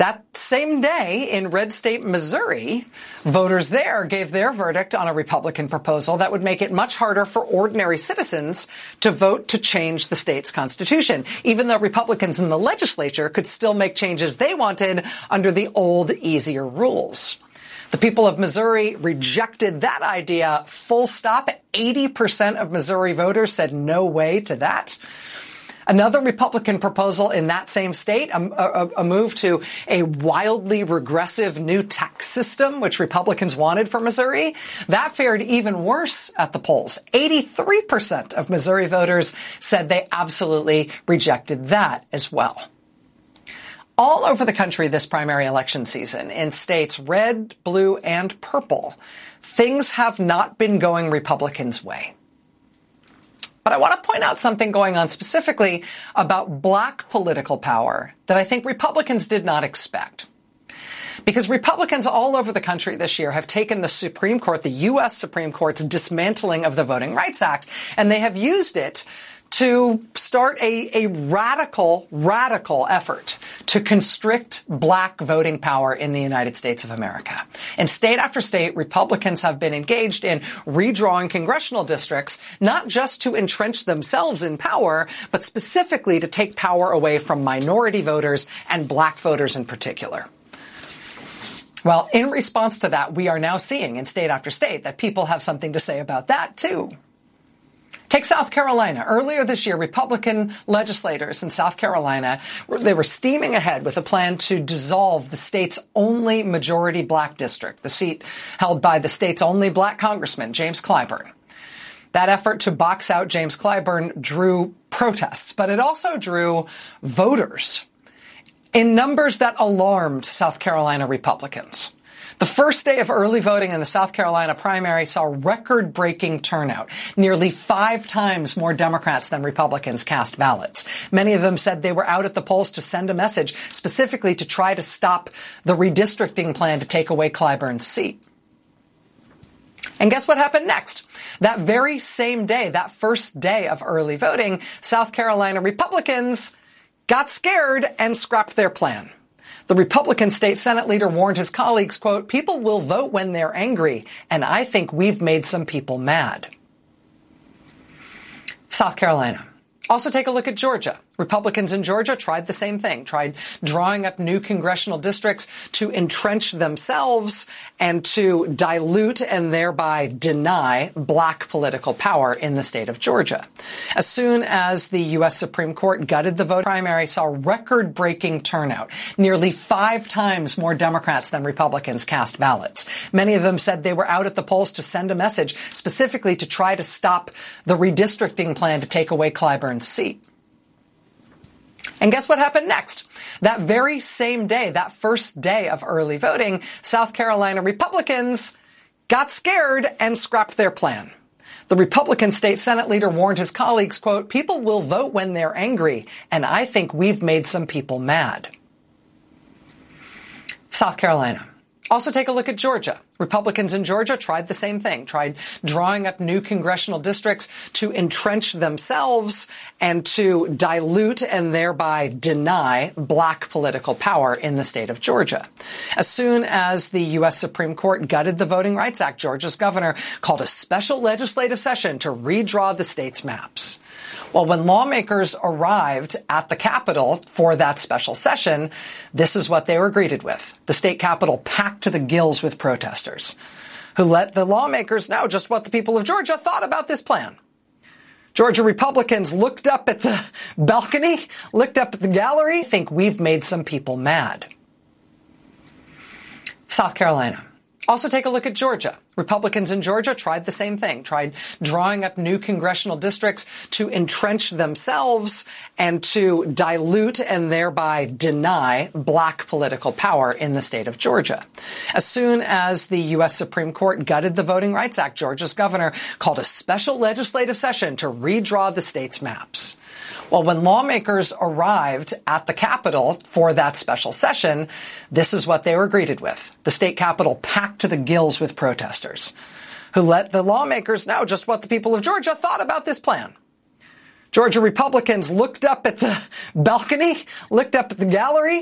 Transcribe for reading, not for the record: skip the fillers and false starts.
That same day in red state Missouri, voters there gave their verdict on a Republican proposal that would make it much harder for ordinary citizens to vote to change the state's constitution, even though Republicans in the legislature could still make changes they wanted under the old, easier rules. The people of Missouri rejected that idea full stop. 80% of Missouri voters said no way to that. Another Republican proposal in that same state, a move to a wildly regressive new tax system, which Republicans wanted for Missouri, that fared even worse at the polls. 83% of Missouri voters said they absolutely rejected that as well. All over the country this primary election season, in states red, blue, and purple, things have not been going Republicans' way. But I want to point out something going on specifically about black political power that I think Republicans did not expect. Because Republicans all over the country this year have taken the Supreme Court, the U.S. Supreme Court's dismantling of the Voting Rights Act, and they have used it to start a radical effort to constrict black voting power in the United States of America. In state after state, Republicans have been engaged in redrawing congressional districts, not just to entrench themselves in power, but specifically to take power away from minority voters and black voters in particular. Well, in response to that, we are now seeing in state after state that people have something to say about that, too. Take South Carolina. Earlier this year, Republican legislators in South Carolina, they were steaming ahead with a plan to dissolve the state's only majority black district, the seat held by the state's only black congressman, James Clyburn. That effort to box out James Clyburn drew protests, but it also drew voters in numbers that alarmed South Carolina Republicans. The first day of early voting in the South Carolina primary saw record-breaking turnout. Nearly 5 times more Democrats than Republicans cast ballots. Many of them said they were out at the polls to send a message, specifically to try to stop the redistricting plan to take away Clyburn's seat. And guess what happened next? That very same day, that first day of early voting, South Carolina Republicans got scared and scrapped their plan. The Republican state Senate leader warned his colleagues, quote, "People will vote when they're angry, and I think we've made some people mad." South Carolina. Also take a look at Georgia. Republicans in Georgia tried the same thing, tried drawing up new congressional districts to entrench themselves and to dilute and thereby deny black political power in the state of Georgia. As soon as the U.S. Supreme Court gutted the vote primary, saw record-breaking turnout. Nearly 5 times more Democrats than Republicans cast ballots. Many of them said they were out at the polls to send a message, specifically to try to stop the redistricting plan to take away Clyburn's seat. And guess what happened next? That very same day, that first day of early voting, South Carolina Republicans got scared and scrapped their plan. The Republican state Senate leader warned his colleagues, quote, "People will vote when they're angry, and I think we've made some people mad." South Carolina. Also take a look at Georgia. Republicans in Georgia tried the same thing, tried drawing up new congressional districts to entrench themselves and to dilute and thereby deny black political power in the state of Georgia. As soon as the U.S. Supreme Court gutted the Voting Rights Act, Georgia's governor called a special legislative session to redraw the state's maps. Well, when lawmakers arrived at the Capitol for that special session, this is what they were greeted with. The state Capitol packed to the gills with protesters who let the lawmakers know just what the people of Georgia thought about this plan. Georgia Republicans looked up at the balcony, looked up at the gallery, think we've made some people mad. South Carolina. Also take a look at Georgia. Republicans in Georgia tried the same thing, tried drawing up new congressional districts to entrench themselves and to dilute and thereby deny black political power in the state of Georgia. As soon as the U.S. Supreme Court gutted the Voting Rights Act, Georgia's governor called a special legislative session to redraw the state's maps. Well, when lawmakers arrived at the Capitol for that special session, this is what they were greeted with. The state Capitol packed to the gills with protesters who let the lawmakers know just what the people of Georgia thought about this plan. Georgia Republicans looked up at the balcony, looked up at the gallery,